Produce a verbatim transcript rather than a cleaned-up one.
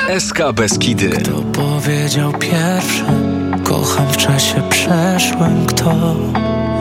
S K Beskidy. Kto powiedział pierwszy? Kocham w czasie przeszłym. Kto